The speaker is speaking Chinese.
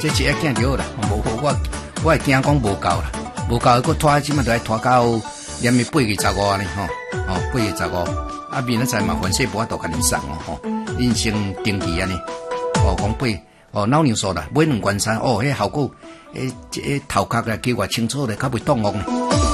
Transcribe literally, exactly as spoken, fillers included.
这一个囝就好啦，无我我会惊讲无够啦，无够佫拖，即满都要拖到连续八月十五呢吼，哦八月十五，啊明仔载嘛凡细无法度甲恁送哦吼，恁先登记安尼，哦讲八哦脑牛素啦，买两罐三哦，迄效果，诶，这头壳啊叫我清楚咧，较袂冻哦。